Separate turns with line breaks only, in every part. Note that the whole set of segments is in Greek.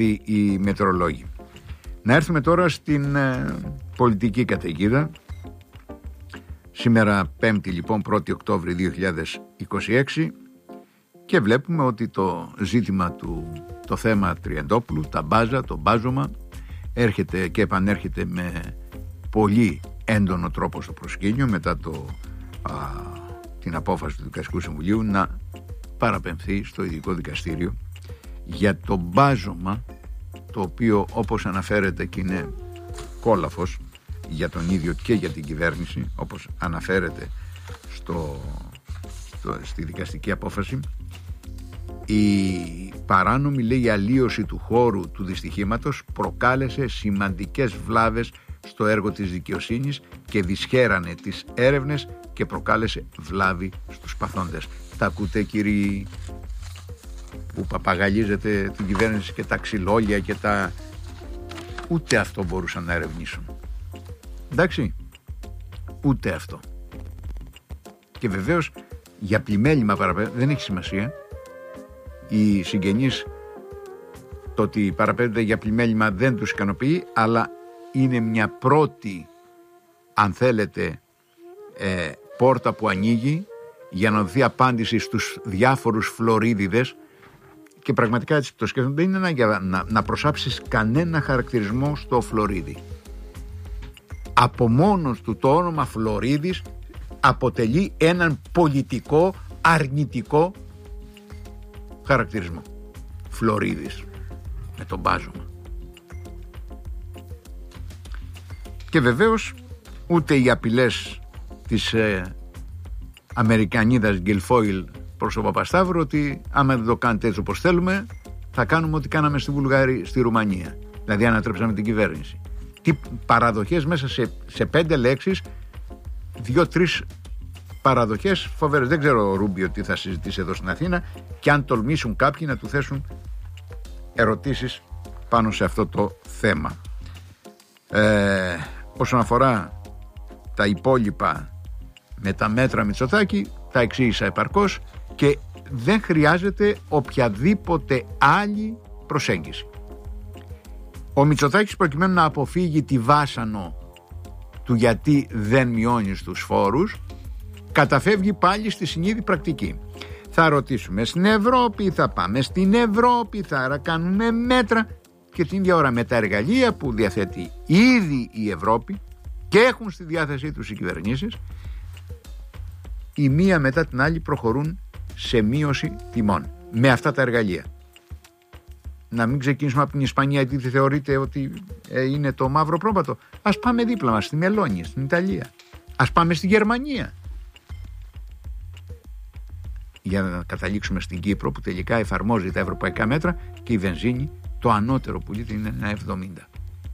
δηλαδή οι μετεωρολόγοι. Να έρθουμε τώρα στην πολιτική καταιγίδα. Σήμερα 5η λοιπόν 1η Οκτώβρη 2026 και βλέπουμε ότι το ζήτημα το θέμα Τριαντόπουλου, τα μπάζα, το μπάζωμα έρχεται και επανέρχεται με πολύ έντονο τρόπο στο προσκήνιο μετά την απόφαση του Δικαστικού Συμβουλίου να παραπεμφθεί στο ειδικό δικαστήριο για το μπάζωμα, το οποίο όπως αναφέρεται και είναι κόλαφος για τον ίδιο και για την κυβέρνηση, όπως αναφέρεται στη δικαστική απόφαση. Η παράνομη, λέει, αλλίωση του χώρου του δυστυχήματος προκάλεσε σημαντικές βλάβες στο έργο της δικαιοσύνης και δυσχέρανε τις έρευνες και προκάλεσε βλάβη στους παθόντες. Τα ακούτε, κύριοι που παπαγαλίζετε την κυβέρνηση και τα ξυλόλια και τα... Ούτε αυτό μπορούσαν να ερευνήσουν. Εντάξει, ούτε αυτό. Και βεβαίως για πλημέλημα δεν έχει σημασία. Οι συγγενείς, το ότι παραπέμπεται για πλημέλημα δεν τους ικανοποιεί, αλλά είναι μια πρώτη, αν θέλετε, πόρτα που ανοίγει για να δοθεί απάντηση στους διάφορους φλωρίδιδες. Και πραγματικά έτσι το σκέφτονται, δεν είναι για να προσάψεις κανένα χαρακτηρισμό στο φλωρίδι. Από μόνος του το όνομα Φλωρίδης αποτελεί έναν πολιτικό αρνητικό χαρακτηρισμό. Φλωρίδης με τον μπάζωμα. Και βεβαίως ούτε οι απειλές της Αμερικανίδας Γκυλφόιλ προς τον Παπασταύρο ότι άμα δεν το κάνετε έτσι όπως θέλουμε θα κάνουμε ό,τι κάναμε στη Ρουμανία, δηλαδή ανατρέψαμε την κυβέρνηση. Τι παραδοχές μέσα σε 5 λέξεις, 2-3 παραδοχές φοβερές. Δεν ξέρω ο Ρούμπιο τι θα συζητήσει εδώ στην Αθήνα και αν τολμήσουν κάποιοι να του θέσουν ερωτήσεις πάνω σε αυτό το θέμα. Όσον αφορά τα υπόλοιπα με τα μέτρα Μητσοτάκη, τα εξήγησα επαρκώς και δεν χρειάζεται οποιαδήποτε άλλη προσέγγιση. Ο Μητσοτάκης, προκειμένου να αποφύγει τη βάσανο του γιατί δεν μειώνεις τους φόρους, καταφεύγει πάλι στη συνήθη πρακτική. Θα ρωτήσουμε στην Ευρώπη, θα πάμε στην Ευρώπη, θα κάνουμε μέτρα και την ίδια ώρα με τα εργαλεία που διαθέτει ήδη η Ευρώπη και έχουν στη διάθεσή τους οι κυβερνήσεις, η μία μετά την άλλη προχωρούν σε μείωση τιμών με αυτά τα εργαλεία. Να μην ξεκινήσουμε από την Ισπανία, γιατί θεωρείτε ότι είναι το μαύρο πρόβατο. Ας πάμε δίπλα μας, στη Μελώνη, στην Ιταλία. Ας πάμε στη Γερμανία. Για να καταλήξουμε στην Κύπρο, που τελικά εφαρμόζει τα ευρωπαϊκά μέτρα και η βενζίνη, το ανώτερο που πουλείται είναι 1,70.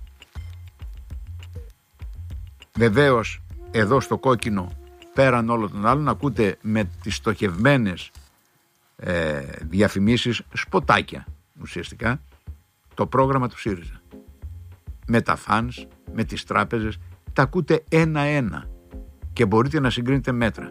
Βεβαίως, εδώ στο κόκκινο, πέραν όλων των άλλων, ακούτε με τις στοχευμένες διαφημίσεις, σποτάκια ουσιαστικά, το πρόγραμμα του ΣΥΡΙΖΑ. Με τα φανς, με τις τράπεζες, τα ακούτε ένα-ένα και μπορείτε να συγκρίνετε μέτρα.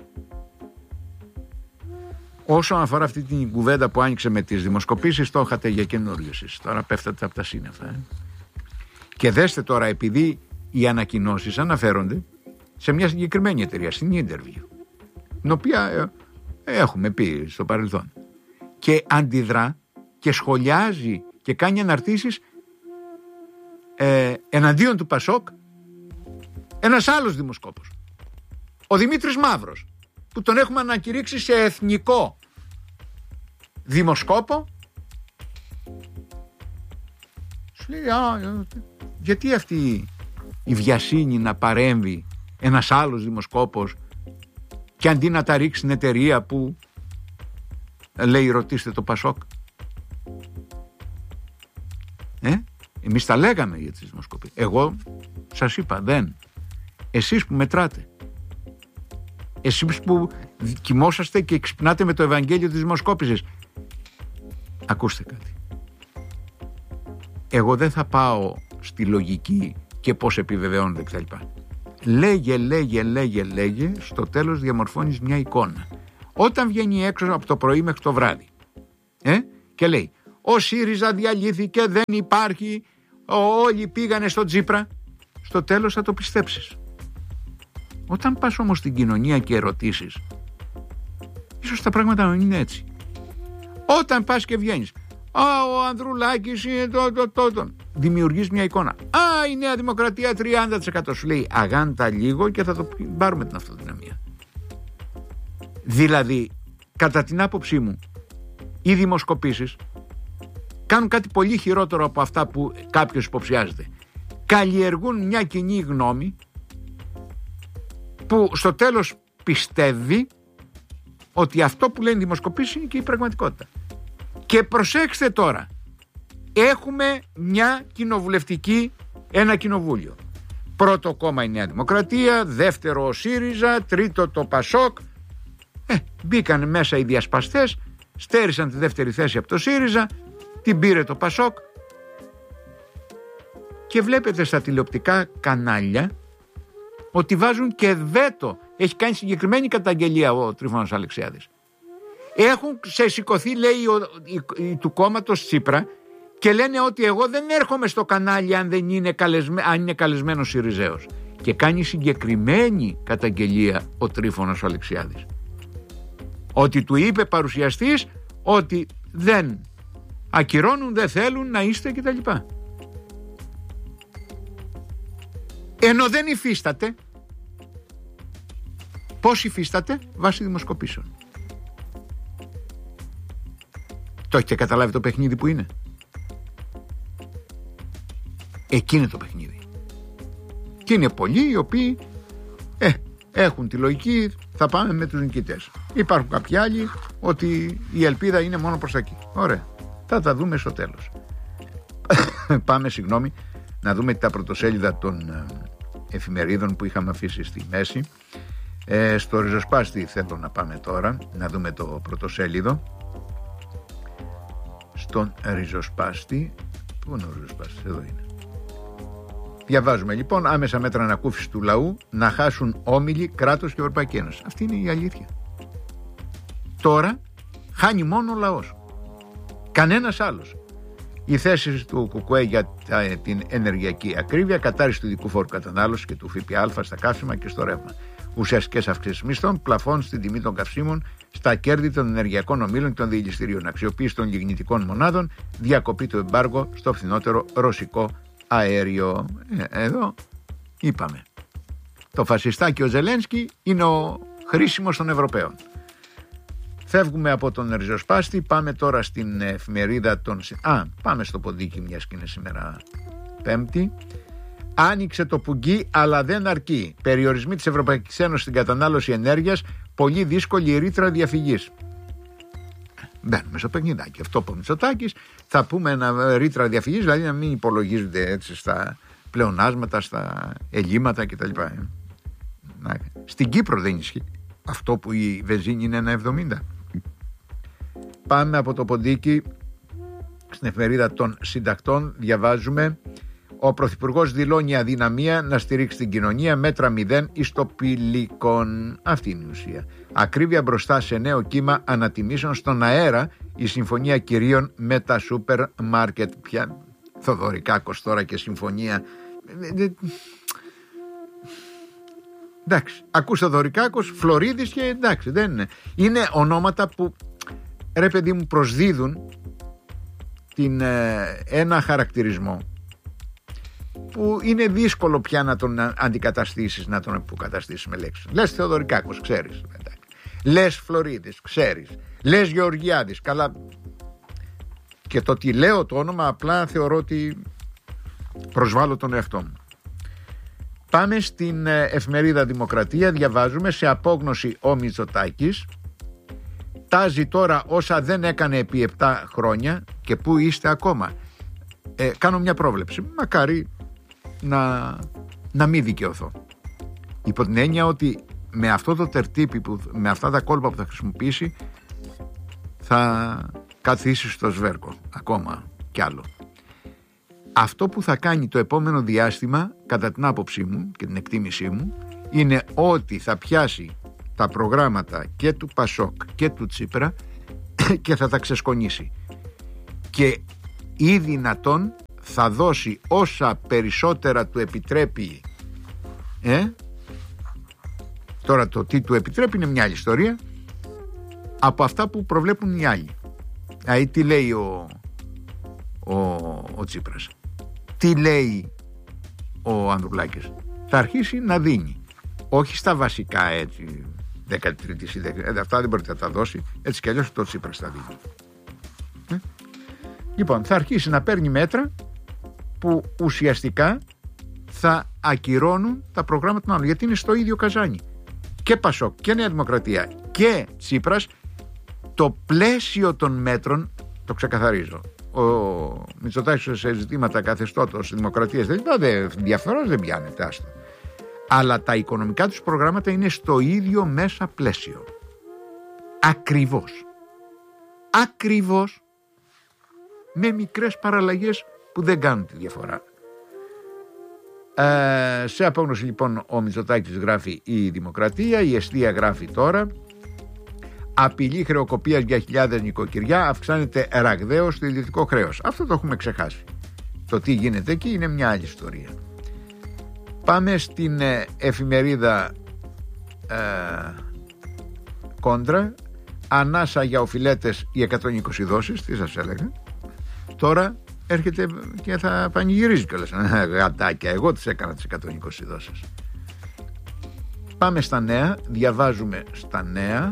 Όσον αφορά αυτή την κουβέντα που άνοιξε με τις δημοσκοπήσεις, το είχατε για καινούριο εσείς. Τώρα πέφτατε από τα σύννεφα. Και δέστε τώρα, επειδή οι ανακοινώσεις αναφέρονται σε μια συγκεκριμένη εταιρεία, στην Interview, την οποία έχουμε πει στο παρελθόν, και αντιδρά και σχολιάζει και κάνει αναρτήσεις εναντίον του Πασόκ ένας άλλος δημοσκόπος, ο Δημήτρης Μαύρος, που τον έχουμε ανακηρύξει σε εθνικό δημοσκόπο. Σου λέει, γιατί αυτή η βιασύνη να παρέμβει ένας άλλος δημοσκόπος και αντί να τα ρίξει στην εταιρεία που λέει ρωτήστε το Πασόκ. Εμείς τα λέγαμε για τις δημοσκοπήσεις. Εγώ σας είπα, δεν. Εσείς που μετράτε, εσείς που κοιμόσαστε και ξυπνάτε με το Ευαγγέλιο της δημοσκόπησης, ακούστε κάτι. Εγώ δεν θα πάω στη λογική και πώς επιβεβαιώνεται κτλ. Λέγε, στο τέλος διαμορφώνεις μια εικόνα. Όταν βγαίνει έξω από το πρωί μέχρι το βράδυ και λέει ο ΣΥΡΙΖΑ διαλύθηκε, δεν υπάρχει, όλοι πήγανε στο Τσίπρα. Στο τέλος θα το πιστέψεις. Όταν πας όμως στην κοινωνία και ερωτήσεις, ίσως τα πράγματα να είναι έτσι. Όταν πας και βγαίνεις, ο Ανδρουλάκης είναι δημιουργείς μια εικόνα. Η Νέα Δημοκρατία 30%. Σου λέει αγάντα λίγο και θα το πάρουμε την αυτοδυναμία. Δηλαδή, κατά την άποψή μου, οι δημοσκοπήσεις κάνουν κάτι πολύ χειρότερο από αυτά που κάποιος υποψιάζεται. Καλλιεργούν μια κοινή γνώμη που στο τέλος πιστεύει ότι αυτό που λένε οι δημοσκοπήσεις είναι και η πραγματικότητα. Και προσέξτε τώρα, έχουμε ένα κοινοβούλιο. Πρώτο κόμμα η Νέα Δημοκρατία, δεύτερο ο ΣΥΡΙΖΑ, τρίτο το ΠΑΣΟΚ. Μπήκαν μέσα οι διασπαστές, στέρισαν τη δεύτερη θέση από το ΣΥΡΙΖΑ, την πήρε το ΠΑΣΟΚ και βλέπετε στα τηλεοπτικά κανάλια ότι βάζουν και βέτο. Έχει κάνει συγκεκριμένη καταγγελία ο Τρίφωνας Αλεξιάδης. Έχουν σηκωθεί, λέει, του κόμματος Τσίπρα και λένε ότι εγώ δεν έρχομαι στο κανάλι αν είναι καλεσμένος ΣΥΡΙΖΑΕΟς. Και κάνει συγκεκριμένη καταγγελία ο Τρίφωνας Αλεξιάδης. Ότι του είπε παρουσιαστής ότι δεν ακυρώνουν, δεν θέλουν να είστε κτλ. Ενώ δεν υφίσταται. Πώς υφίσταται? Βάσει δημοσκοπήσεων. Το έχετε καταλάβει το παιχνίδι που είναι? Εκεί είναι το παιχνίδι. Και είναι πολλοί οι οποίοι έχουν τη λογική, θα πάμε με τους νικητές. Υπάρχουν κάποιοι άλλοι ότι η ελπίδα είναι μόνο προς τα εκεί. Ωραία, θα τα δούμε στο τέλος. Πάμε, να δούμε τα πρωτοσέλιδα των εφημερίδων που είχαμε αφήσει στη μέση. Στο ριζοσπάστη θέλω να πάμε τώρα, να δούμε το πρωτοσέλιδο. Στον ριζοσπάστη, πού είναι ο ριζοσπάστης? Εδώ είναι. Διαβάζουμε λοιπόν: άμεσα μέτρα ανακούφισης του λαού να χάσουν όμιλοι, κράτος και Ευρωπαϊκή Ένωση. Αυτή είναι η αλήθεια. Τώρα χάνει μόνο ο λαός. Κανένας άλλος. Οι θέσεις του ΚΚΕ για την ενεργειακή ακρίβεια, κατάρριση του ειδικού φόρου κατανάλωσης και του ΦΠΑ στα καύσιμα και στο ρεύμα. Ουσιαστικές αυξήσεις μισθών, πλαφών στην τιμή των καυσίμων, στα κέρδη των ενεργειακών ομίλων και των διελιστηρίων, αξιοποίηση των λιγνητικών μονάδων, διακοπή του εμπάργου στο φθηνότερο ρωσικό αέριο. Εδώ είπαμε. Το φασιστάκι ο Ζελένσκι είναι ο χρήσιμος των Ευρωπαίων. Φεύγουμε από τον ριζοσπάστη, πάμε τώρα στην εφημερίδα των... πάμε στο ποντίκι, μιας και είναι σήμερα Πέμπτη. Άνοιξε το πουγγί, αλλά δεν αρκεί. Περιορισμοί της Ευρωπαϊκής Ένωσης στην κατανάλωση ενέργειας, πολύ δύσκολη η ρήτρα διαφυγής. Μπαίνουμε στο παιχνιδάκι. Αυτό που ο Μητσοτάκης, θα πούμε ένα ρήτρα διαφυγής, δηλαδή να μην υπολογίζονται έτσι στα πλεονάσματα, στα ελλείμματα κτλ. Στην Κύπρο δεν ισχύει αυτό που η βενζίνη είναι 1,70. Πάμε από το ποντίκι στην εφημερίδα των συντακτών. Διαβάζουμε: ο Πρωθυπουργός δηλώνει αδυναμία να στηρίξει την κοινωνία, μέτρα 0 ιστοπηλικών. Αυτή είναι η ουσία. Ακρίβεια μπροστά σε νέο κύμα ανατιμήσεων στον αέρα, η συμφωνία κυρίων με τα σούπερ μάρκετ. Πια Θοδωρικάκος τώρα και συμφωνία. Εντάξει, ακούς Θοδωρικάκος, Φλωρίδης και εντάξει, δεν είναι. Είναι ονόματα που, ρε παιδί μου, προσδίδουν ένα χαρακτηρισμό που είναι δύσκολο πια να τον αντικαταστήσεις, να τον αποκαταστήσεις με λέξεις. Λες Θεοδωρικάκος, ξέρεις. Λες Φλωρίδης, ξέρεις. Λες Γεωργιάδης, καλά. Και το ότι λέω το όνομα απλά θεωρώ ότι προσβάλλω τον εαυτό μου. Πάμε στην εφημερίδα Δημοκρατία, διαβάζουμε: σε απόγνωση ο Μητσοτάκης, τάζει τώρα όσα δεν έκανε επί 7 χρόνια και πού είστε ακόμα. Κάνω μια πρόβλεψη, μακάρι να μην δικαιωθώ, υπό την έννοια ότι με αυτό το τερτύπι, με αυτά τα κόλπα που θα χρησιμοποιήσει, θα καθίσει στο σβέρκο ακόμα κι άλλο. Αυτό που θα κάνει το επόμενο διάστημα, κατά την άποψή μου και την εκτίμησή μου, είναι ότι θα πιάσει τα προγράμματα και του Πασόκ και του Τσίπρα και θα τα ξεσκονίσει. και ή δυνατόν θα δώσει όσα περισσότερα του επιτρέπει. Τώρα το τι του επιτρέπει είναι μια άλλη ιστορία από αυτά που προβλέπουν οι άλλοι. Δηλαδή τι λέει ο Τσίπρας, τι λέει ο Ανδρουλάκης? Θα αρχίσει να δίνει, όχι στα βασικά έτσι 13η ή 10η, αυτά δεν μπορείτε να τα δώσει, έτσι κι αλλιώς το Τσίπρας θα δίνει. Λοιπόν, θα αρχίσει να παίρνει μέτρα που ουσιαστικά θα ακυρώνουν τα προγράμματα των άλλων, γιατί είναι στο ίδιο καζάνι. Και Πασόκ και Νέα Δημοκρατία και Τσίπρας, το πλαίσιο των μέτρων, το ξεκαθαρίζω. Ο Μητσοτάκης σε ζητήματα καθεστώτος, δημοκρατίας, διαφοράς δεν πιάνεται, άστο. Αλλά τα οικονομικά τους προγράμματα είναι στο ίδιο μέσα πλαίσιο. Ακριβώς. Με μικρές παραλλαγές που δεν κάνουν τη διαφορά. Σε απόγνωση λοιπόν ο Μητσοτάκης γράφει η Δημοκρατία, η Εστία γράφει τώρα, απειλή χρεοκοπίας για χιλιάδες νοικοκυριά, αυξάνεται ραγδαίως το ιδιωτικό χρέος. Αυτό το έχουμε ξεχάσει. Το τι γίνεται εκεί είναι μια άλλη ιστορία. Πάμε στην εφημερίδα Κόντρα. Ανάσα για οφειλέτες οι 120 δόσεις, τι σας έλεγα. Τώρα έρχεται και θα πανηγυρίζει κιόλας. Γατάκια, εγώ τις έκανα τις 120 δόσεις. Πάμε στα νέα, διαβάζουμε στα νέα,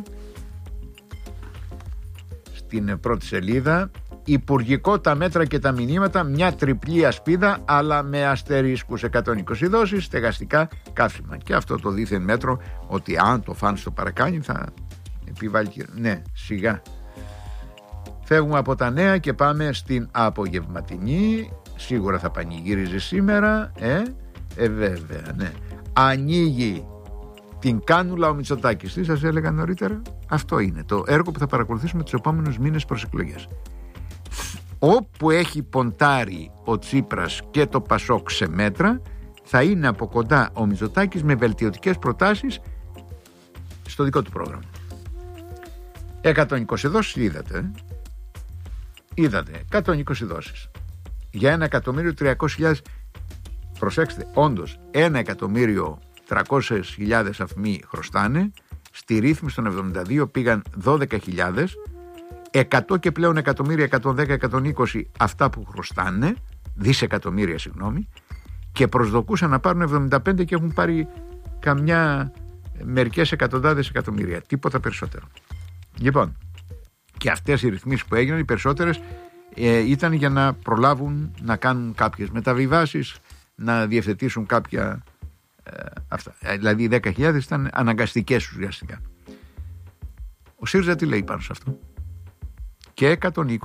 στην πρώτη σελίδα. Υπουργικό τα μέτρα και τα μηνύματα, μια τριπλή ασπίδα αλλά με αστερίσκους, 120 δόσεις, στεγαστικά, καύσιμα. Και αυτό το δίθεν μέτρο ότι αν το φαν στο παρακάνι θα επιβάλλει. Ναι, σιγά. Φεύγουμε από τα νέα και πάμε στην απογευματινή. Σίγουρα θα πανηγύριζε σήμερα. Βέβαια, ναι. Ανοίγει την κάνουλα ο Μητσοτάκης. Τι σας έλεγα νωρίτερα? Αυτό είναι το έργο που θα παρακολουθήσουμε τους επόμενους μήνες προς εκλογές. Όπου έχει ποντάρει ο Τσίπρας και το Πασόκ σε μέτρα, θα είναι από κοντά ο Μητσοτάκης με βελτιωτικές προτάσεις στο δικό του πρόγραμμα. 120 δόσεις είδατε 120 δόσεις για 1.300.000. Προσέξτε, όντως 1.300.000 αυθμοί χρωστάνε. Στη ρύθμιση των 72 πήγαν 12.000, 100 και πλέον εκατομμύρια, 110, 120 αυτά που χρωστάνε, δισεκατομμύρια συγγνώμη, και προσδοκούσαν να πάρουν 75 και έχουν πάρει μερικές εκατοντάδες εκατομμύρια, τίποτα περισσότερο. Λοιπόν, και αυτές οι ρυθμίσεις που έγιναν, οι περισσότερες ήταν για να προλάβουν να κάνουν κάποιες μεταβιβάσεις, να διευθετήσουν κάποια αυτά. Δηλαδή οι 10.000 ήταν αναγκαστικές ουσιαστικά. Ο ΣΥΡΙΖΑ τι λέει πάνω σε αυτό? Και 120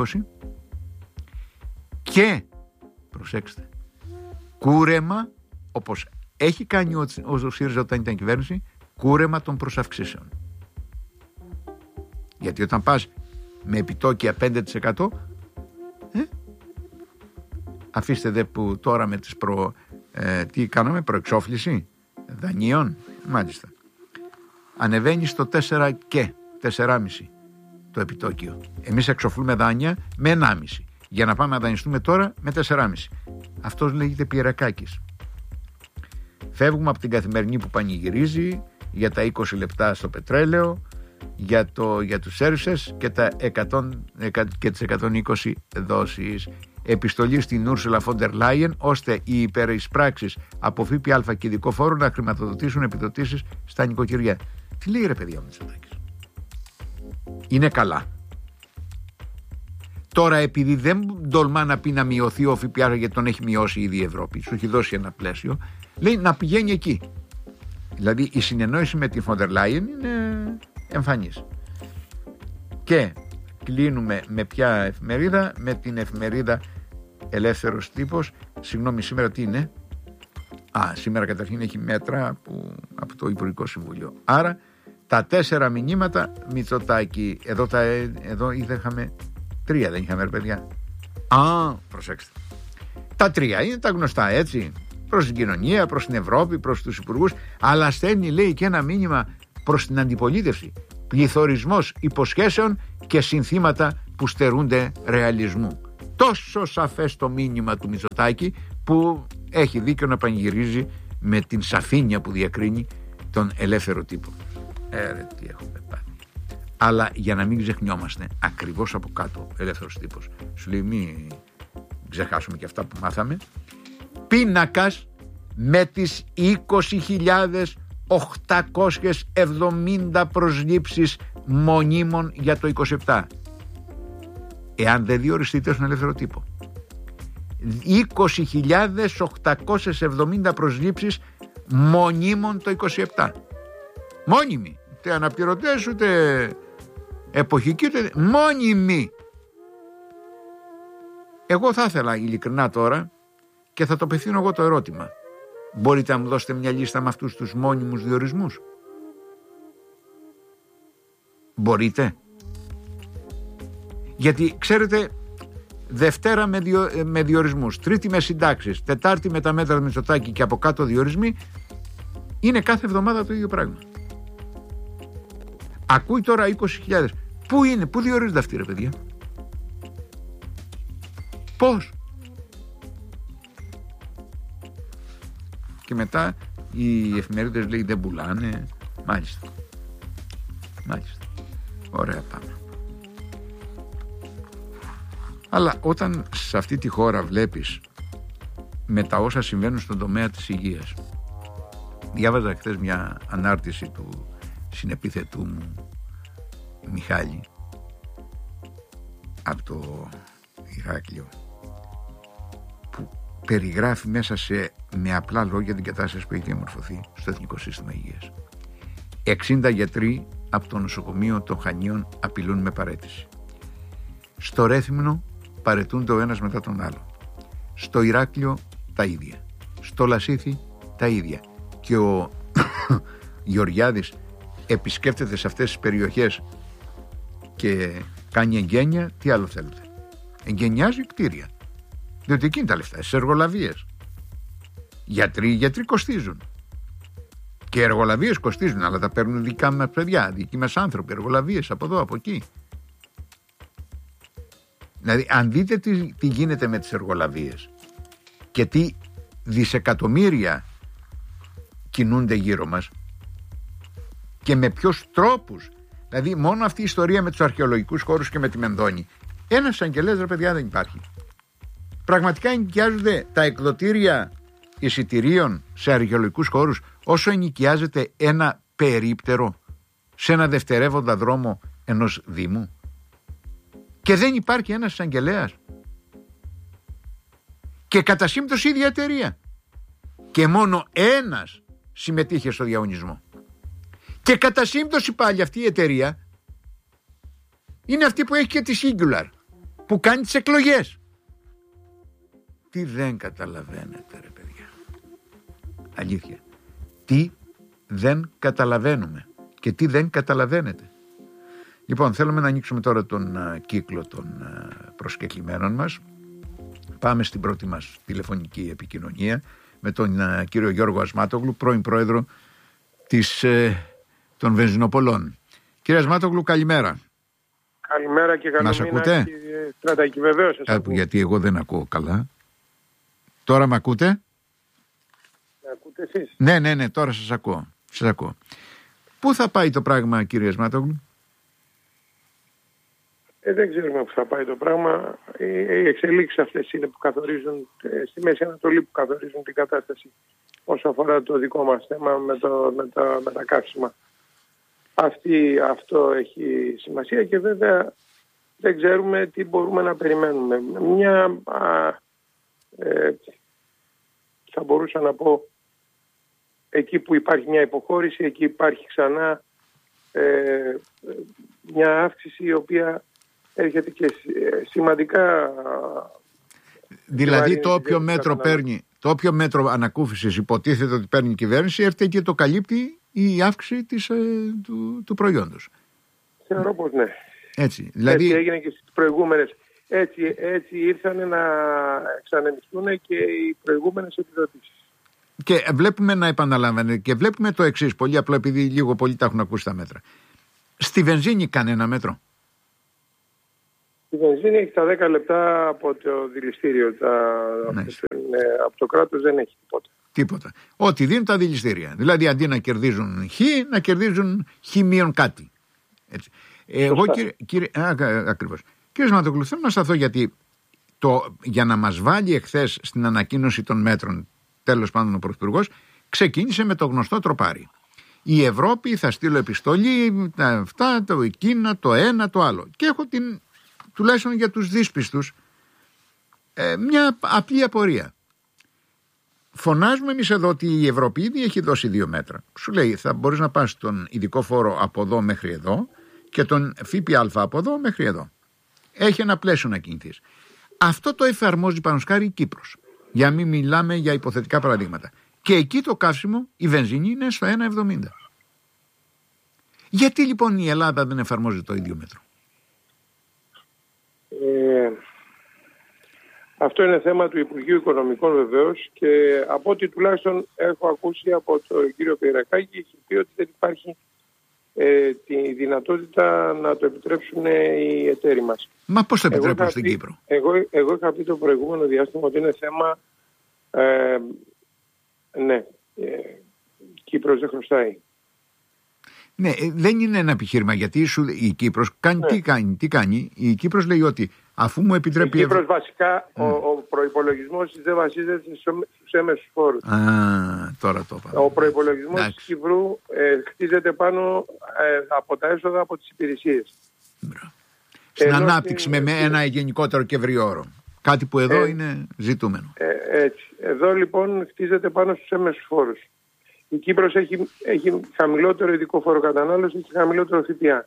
και, προσέξτε, κούρεμα, όπως έχει κάνει ο ΣΥΡΙΖΑ όταν ήταν κυβέρνηση, κούρεμα των προσαυξήσεων. Γιατί όταν πας με επιτόκια 5%, αφήστε δε που τώρα με τις τι κάναμε, προεξόφληση δανείων, μάλιστα, ανεβαίνει στο 4 και 4,5 το επιτόκιο. Εμείς εξοφλούμε δάνεια με 1,5 για να πάμε να δανειστούμε τώρα με 4,5. Αυτός λέγεται Πιερακάκης. Φεύγουμε από την καθημερινή που πανηγυρίζει για τα 20 λεπτά στο πετρέλαιο, για τους services και τις 120 δόσεις. Επιστολή στην Ούρσουλα Φόντερ Λάιεν ώστε οι υπερεισπράξεις από ΦΠΑ και ειδικό φόρο να χρηματοδοτήσουν επιδοτήσεις στα νοικοκυριά. Τι λέει ρε παιδιά ο Μητσοτάκης? Είναι καλά. Τώρα επειδή δεν τολμά να πει να μειωθεί ο ΦΠΑ γιατί τον έχει μειώσει ήδη η Ευρώπη, σου έχει δώσει ένα πλαίσιο, λέει να πηγαίνει εκεί. Δηλαδή η συνεννόηση με τη Φόντερ Λάιεν είναι εμφανής. Και κλείνουμε με ποια εφημερίδα? Με την εφημερίδα Ελεύθερος Τύπος. Συγγνώμη, σήμερα τι είναι? Σήμερα καταρχήν έχει μέτρα από το Υπουργικό Συμβούλιο. Άρα τα 4 μηνύματα Μητσοτάκη. Εδώ είχαμε 3, δεν είχαμε ρε παιδιά? Προσέξτε. Τα 3 είναι τα γνωστά, έτσι, προς την κοινωνία, προς την Ευρώπη, προς τους υπουργούς, αλλά στέλνει, λέει, και ένα μήνυμα προς την αντιπολίτευση. Πληθωρισμός υποσχέσεων και συνθήματα που στερούνται ρεαλισμού. τόσο σαφές το μήνυμα του Μητσοτάκη, που έχει δίκιο να πανηγυρίζει με την σαφήνεια που διακρίνει τον ελεύθερο τύπο. Τι έχουμε πάθει. Αλλά για να μην ξεχνιόμαστε, ακριβώς από κάτω ελεύθερος τύπος σου λέει, μην ξεχάσουμε και αυτά που μάθαμε, πίνακας με τις 20.870 προσλήψεις μονίμων για το 27, εάν δεν διοριστείτε στον ελεύθερο τύπο. 20.870 προσλήψεις μονίμων το 27. Μόνιμοι, ούτε αναπληρωτές, ούτε εποχικοί, ούτε μόνιμοι. Εγώ θα ήθελα ειλικρινά τώρα, και θα το απευθύνω εγώ το ερώτημα, μπορείτε να μου δώσετε μια λίστα με αυτούς τους μόνιμους διορισμούς? Μπορείτε? Γιατί ξέρετε, Δευτέρα με διορισμούς, Τρίτη με συντάξεις, Τετάρτη με τα μέτρα του Μητσοτάκη και από κάτω διορισμοί, είναι κάθε εβδομάδα το ίδιο πράγμα. Ακούει τώρα 20.000. Πού είναι, πού διορίζονται αυτοί, ρε παιδιά? Πώς? Και μετά οι εφημερίδες λέει δεν πουλάνε. Μάλιστα. Ωραία, πάμε. Αλλά όταν σε αυτή τη χώρα βλέπεις με τα όσα συμβαίνουν στον τομέα της υγείας, διάβαζα χθες μια ανάρτηση του συνεπίθετού μου Μιχάλη από το Ηράκλειο, που περιγράφει μέσα με απλά λόγια την κατάσταση που έχει διαμορφωθεί στο Εθνικό Σύστημα Υγείας. 60 γιατροί από το νοσοκομείο των Χανίων απειλούν με παραίτηση. Στο Ρέθυμνο παραιτούνται ο ένας μετά τον άλλο. Στο Ηράκλειο τα ίδια. Στο Λασίθι τα ίδια. Και ο Γεωργιάδης επισκέπτεται σε αυτές τις περιοχές και κάνει εγγένεια. Τι άλλο θέλετε? Εγγενιάζει κτίρια. Διότι εκεί είναι τα λεφτά, στις εργολαβίες. Γιατροί κοστίζουν. Και εργολαβίες κοστίζουν, αλλά τα παίρνουν δικά μας παιδιά, δικοί μας άνθρωποι, εργολαβίες από εδώ, από εκεί. Δηλαδή, αν δείτε τι γίνεται με τις εργολαβίες και τι δισεκατομμύρια κινούνται γύρω μας και με ποιους τρόπους, δηλαδή μόνο αυτή η ιστορία με τους αρχαιολογικούς χώρους και με τη Μενδώνη, ένας αγγελέας, ρε παιδιά, δεν υπάρχει. Πραγματικά ενοικιάζονται τα εκδοτήρια εισιτηρίων σε αρχαιολογικούς χώρους όσο ενοικιάζεται ένα περίπτερο σε ένα δευτερεύοντα δρόμο ενός δήμου, και δεν υπάρχει ένας εισαγγελέας, και κατά σύμπτωση η ίδια εταιρεία, και μόνο ένας συμμετείχε στο διαγωνισμό, και κατά σύμπτωση πάλι αυτή η εταιρεία είναι αυτή που έχει και τη Singular που κάνει τις εκλογές. Τι δεν καταλαβαίνετε, ρε παιδιά? Αλήθεια. Τι δεν καταλαβαίνουμε και τι δεν καταλαβαίνετε? Λοιπόν, θέλουμε να ανοίξουμε τώρα τον κύκλο των προσκεκλημένων μας. Πάμε στην πρώτη μας τηλεφωνική επικοινωνία με τον κύριο Γιώργο Ασμάτογλου, πρώην πρόεδρο των Βενζινοπολών. Κύριε Ασμάτογλου, καλημέρα.
Καλημέρα και καλό
μήνα. Μας ακούτε?
Στρατάκη, βεβαίως σας ακούω.
Γιατί εγώ δεν ακούω καλά. Τώρα με ακούτε?
Με ακούτε εσείς?
Ναι, τώρα σας ακούω. Πού θα πάει το πράγμα, κύριε Ασμάτογλου?
Δεν ξέρουμε πού θα πάει το πράγμα. Οι εξελίξεις αυτές είναι που καθορίζουν, στη Μέση Ανατολή, που καθορίζουν την κατάσταση όσο αφορά το δικό μας θέμα με τα καύσιμα. Αυτό έχει σημασία, και βέβαια δεν ξέρουμε τι μπορούμε να περιμένουμε. Θα μπορούσα να πω, εκεί που υπάρχει μια υποχώρηση, εκεί υπάρχει ξανά μια αύξηση η οποία έρχεται και σημαντικά.
Δηλαδή το όποιο μέτρο ανακούφισης υποτίθεται ότι παίρνει η κυβέρνηση, έρχεται και το καλύπτει η αύξηση του προϊόντος.
Θεωρώ πως ναι.
Έτσι, δηλαδή...
Έτσι έγινε και στις προηγούμενες. Έτσι ήρθαν να εξανεμιστούν και οι προηγούμενες επιδοτήσεις.
Και βλέπουμε να επαναλαμβάνεται και βλέπουμε το εξής, πολύ απλό, επειδή λίγο πολύ τα έχουν ακούσει τα μέτρα. Στη βενζίνη κανένα μέτρο?
Η βενζίνη έχει τα 10 λεπτά από το δηληστήριο. Από το κράτος δεν έχει
τίποτα. Ό,τι δίνουν τα δηληστήρια. Δηλαδή αντί να κερδίζουν χ, να κερδίζουν χ μείον κάτι. Έτσι. Εγώ ακριβώς. Κύριε Σματογλου, θέλω να σταθώ γιατί για να μας βάλει εχθές στην ανακοίνωση των μέτρων, τέλος πάντων ο Πρωθυπουργός, ξεκίνησε με το γνωστό τροπάρι. Η Ευρώπη θα στείλω επιστολή, αυτά, το εκείνα, το ένα, το άλλο. Και έχω τουλάχιστον για τους δύσπιστους μια απλή απορία. Φωνάζουμε εμείς εδώ ότι η Ευρώπη ήδη έχει δώσει 2 μέτρα. Σου λέει θα μπορείς να πας τον ειδικό φόρο από εδώ μέχρι εδώ και τον ΦΠΑ από εδώ μέχρι εδώ. Έχει ένα πλαίσιο να κινηθείς. Αυτό το εφαρμόζει πάνω σκάρι η Κύπρος. Για μην μιλάμε για υποθετικά παραδείγματα. Και εκεί το καύσιμο, η βενζίνη είναι στο 1,70. Γιατί λοιπόν η Ελλάδα δεν εφαρμόζει το ίδιο μέτρο?
Αυτό είναι θέμα του Υπουργείου Οικονομικών βεβαίως, και από ό,τι τουλάχιστον έχω ακούσει από τον κύριο Πυρακάκη, έχει πει ότι δεν υπάρχει τη δυνατότητα να το επιτρέψουν οι εταίροι μας.
Μα πώς το επιτρέπουν στην Κύπρο?
Εγώ είχα πει το προηγούμενο διάστημα ότι είναι θέμα Κύπρος δεν χρωστάει.
Ναι, δεν είναι ένα επιχείρημα, γιατί η Κύπρος τι κάνει? Η Κύπρος λέει ότι αφού μου επιτρέπει...
Η Κύπρος βασικά ο προϋπολογισμός δεν βασίζεται στους έμεσους φόρους.
Τώρα το είπα.
Ο προϋπολογισμός της Κύπρου χτίζεται πάνω από τα έσοδα από τις υπηρεσίες.
Στην ανάπτυξη με ένα γενικότερο και ευρύ όρο. Κάτι που εδώ είναι ζητούμενο.
Έτσι. Εδώ λοιπόν χτίζεται πάνω στους έμεσους φόρους. Η Κύπρος έχει χαμηλότερο ειδικό φόρο κατανάλωση και χαμηλότερο ΦΠΑ.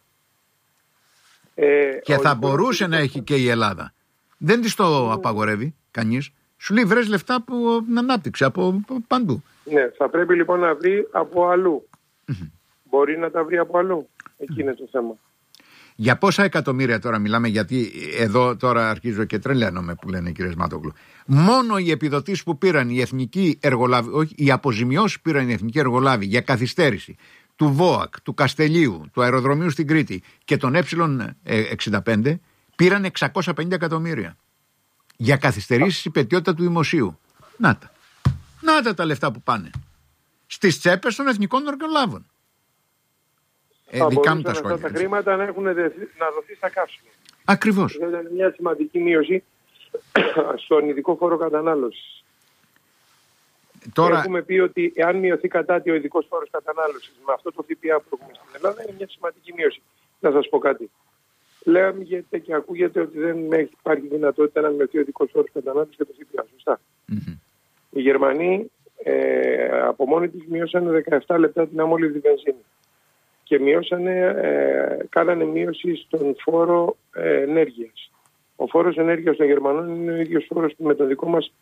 Και θα μπορούσε να έχει και η Ελλάδα. Δεν της το απαγορεύει κανείς. Σου λέει βρες λεφτά από την ανάπτυξη, από παντού.
Ναι, θα πρέπει λοιπόν να βρει από αλλού. Μπορεί να τα βρει από αλλού. Εκεί είναι το θέμα.
Για πόσα εκατομμύρια τώρα μιλάμε? Γιατί εδώ τώρα αρχίζω και τρελαίνομαι που λένε, κύριε Σματογλου. Μόνο οι επιδοτήσεις που πήραν οι εθνικοί εργολάβοι, όχι, οι αποζημιώσεις που πήραν οι εθνικοί εργολάβοι για καθυστέρηση του ΒΟΑΚ, του Καστελίου, του αεροδρομίου στην Κρήτη και των Ε65 πήραν 650 εκατομμύρια για καθυστερήσεις υπαιτιότητα του δημοσίου. Να τα λεφτά που πάνε στις τσέπες των εθνικών εργολάβων.
Θα μπορούσαν αυτά τα χρήματα να έχουν να δοθεί στα καύσιμα.
Ακριβώς.
Θα ήταν μια σημαντική μείωση στον ειδικό φόρο κατανάλωσης. Τώρα... Έχουμε πει ότι εάν μειωθεί κατά ο ειδικός φόρος κατανάλωσης με αυτό το ΦΠΑ που έχουμε στην Ελλάδα, είναι μια σημαντική μείωση. Να σας πω κάτι. Λέγεται και ακούγεται ότι δεν υπάρχει δυνατότητα να μειωθεί ο ειδικός φόρος κατανάλωσης και το ΦΠΑ. Σωστά. Οι Γερμανοί από μόνοι τους μειώσανε 17 λεπτά την αμόλυβδη βενζίνη. Και κάνανε μείωση στον φόρο ενέργειας. Ο φόρος ενέργειας των Γερμανών είναι ο ίδιος φόρος με τον δικό μας,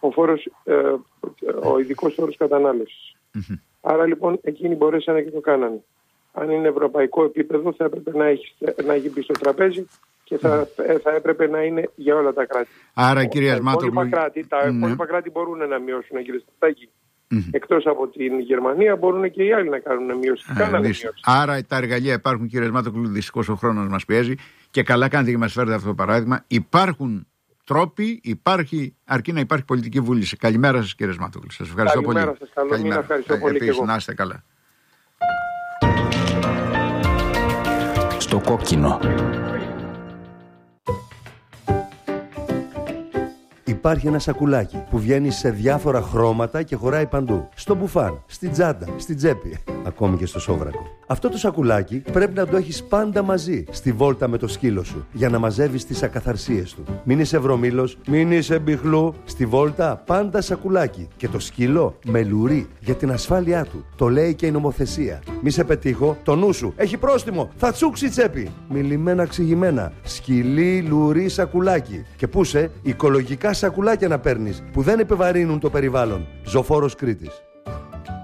ο ειδικός φόρος κατανάλωσης. Άρα λοιπόν εκείνοι μπορέσανε και το κάνανε. Αν είναι ευρωπαϊκό επίπεδο θα έπρεπε να έχει μπει στο τραπέζι και θα έπρεπε να είναι για όλα τα κράτη.
Άρα κύριε Ασμάτογλου...
Τα υπόλοιπα κράτη μπορούν να μειώσουν, κύριε Στατάκη. Εκτός από την Γερμανία μπορούν και οι άλλοι να κάνουν μείωση.
Άρα τα εργαλεία υπάρχουν, κύριε Σματογλου, δυστυχώς ο χρόνος μας πιέζει και καλά κάνετε και μας φέρετε αυτό το παράδειγμα. Υπάρχουν τρόποι, αρκεί να υπάρχει πολιτική βούληση. Καλημέρα σας, κύριε Σματογλου. Σας ευχαριστώ πολύ.
Καλημέρα σας, ευχαριστώ πολύ.
Επίσης, να είστε καλά.
Στο κόκκινο.
Υπάρχει ένα σακουλάκι που βγαίνει σε διάφορα χρώματα και χωράει παντού. Στο μπουφάν, στην τσάντα, στην τσέπη, ακόμη και στο σόβρακο. Αυτό το σακουλάκι πρέπει να το έχεις πάντα μαζί στη βόλτα με το σκύλο σου για να μαζεύεις τις ακαθαρσίες του. Μην είσαι βρωμήλος, μην είσαι μπιχλού. Στη βόλτα πάντα σακουλάκι. Και το σκύλο με λουρί για την ασφάλειά του. Το λέει και η νομοθεσία. Μη σε πετύχω, το νου σου έχει πρόστιμο. Θα τσούξει τσέπη. Μιλημένα ξηγημένα. Σκυλί, λουρί, σακουλάκι. Και πούσε οικολογικά σακουλάκια να παίρνεις που δεν επιβαρύνουν το περιβάλλον. Ζωφόρος Κρήτης.